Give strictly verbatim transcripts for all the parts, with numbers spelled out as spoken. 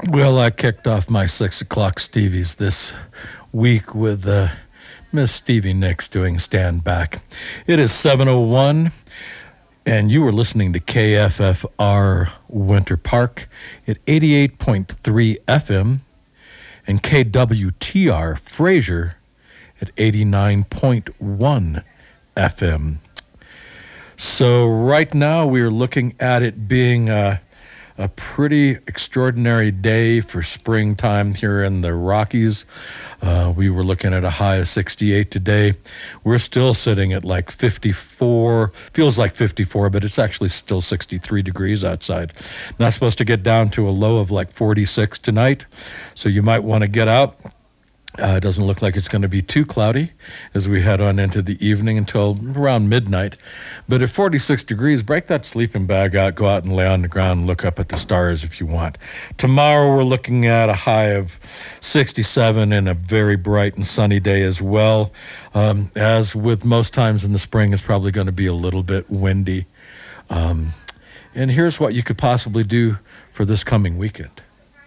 Well, I kicked off my six o'clock Stevies this week with uh, Miss Stevie Nicks doing Stand Back. It is seven oh one, and you were listening to K F F R Winter Park at eighty-eight point three F M and K W T R Fraser at eighty-nine point one F M. So right now we are looking at it being uh, a pretty extraordinary day for springtime here in the Rockies. Uh, we were looking at a high of sixty-eight today. We're still sitting at like fifty-four, feels like fifty-four, but it's actually still sixty-three degrees outside. Not supposed to get down to a low of like forty-six tonight, so you might want to get out. Uh, it doesn't look like it's going to be too cloudy as we head on into the evening until around midnight. But at forty-six degrees, break that sleeping bag out, go out and lay on the ground and look up at the stars if you want. Tomorrow we're looking at a high of sixty-seven and a very bright and sunny day as well. Um, as with most times in the spring, it's probably going to be a little bit windy. Um, and here's what you could possibly do for this coming weekend.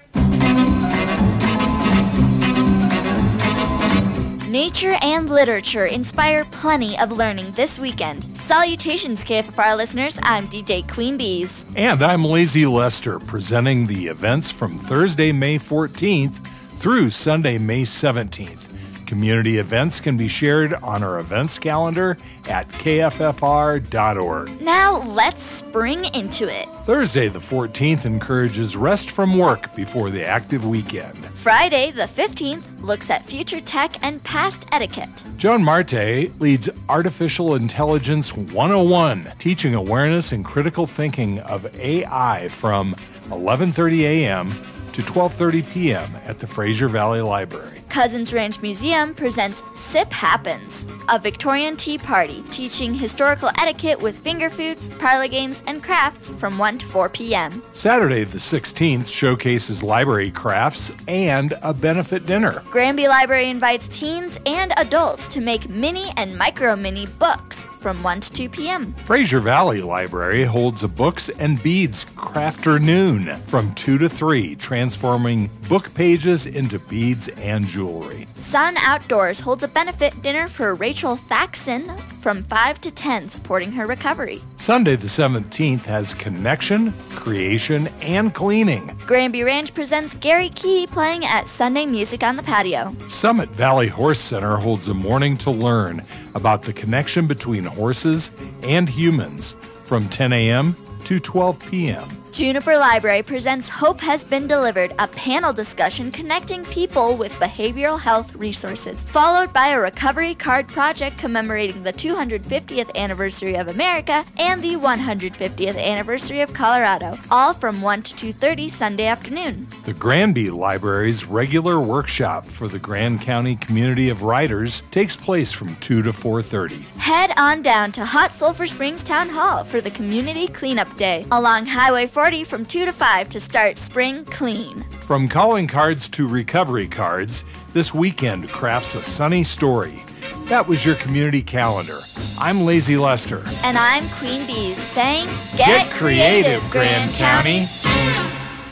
Nature and literature inspire plenty of learning this weekend. Salutations, K F F R listeners. I'm D J Queen Bees. And I'm Lazy Lester, presenting the events from Thursday, May fourteenth through Sunday, May seventeenth. Community events can be shared on our events calendar at K F F R dot org. Now let's spring into it. Thursday the fourteenth encourages rest from work before the active weekend. Friday the fifteenth looks at future tech and past etiquette. Joan Marte leads Artificial Intelligence one oh one, teaching awareness and critical thinking of A I from eleven thirty a.m. to twelve thirty p.m. at the Fraser Valley Library. Cousins Ranch Museum presents Sip Happens, a Victorian tea party teaching historical etiquette with finger foods, parlor games, and crafts from one to four p.m. Saturday the sixteenth showcases library crafts and a benefit dinner. Granby Library invites teens and adults to make mini and micro-mini books from one to two p.m. Fraser Valley Library holds a Books and Beads Crafternoon from two to three, transforming book pages into beads and jewelry. Sun Outdoors holds a benefit dinner for Rachel Thaxton from five to ten, supporting her recovery. Sunday the seventeenth has Connection, Creation, and Cleaning. Granby Ranch presents Gary Key playing at Sunday Music on the Patio. Summit Valley Horse Center holds a morning to learn about the connection between horses and humans from ten a.m. to twelve p.m. Juniper Library presents Hope Has Been Delivered, a panel discussion connecting people with behavioral health resources, followed by a recovery card project commemorating the two hundred fiftieth anniversary of America and the one hundred fiftieth anniversary of Colorado, all from one to two thirty Sunday afternoon. The Granby Library's regular workshop for the Grand County community of writers takes place from two to four thirty. Head on down to Hot Sulphur Springs Town Hall for the Community Cleanup Day along Highway forty from two to five to start spring clean. From calling cards to recovery cards, this weekend crafts a sunny story. That was your community calendar. I'm Lazy Lester. And I'm Queen Bees saying, Get, Get creative, creative, Grand County. County.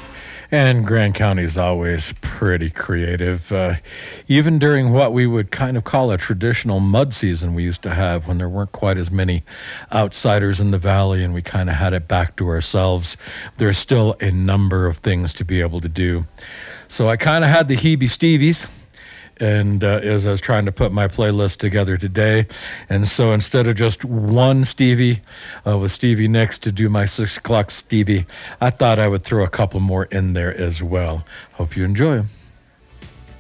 And Grand County is always pretty creative. Uh, even during what we would kind of call a traditional mud season we used to have when there weren't quite as many outsiders in the valley and we kind of had it back to ourselves, there's still a number of things to be able to do. So I kind of had the heebie-steebies. And uh, as I was trying to put my playlist together today. And so instead of just one Stevie uh, with Stevie Nicks to do my six o'clock Stevie, I thought I would throw a couple more in there as well. Hope you enjoy them.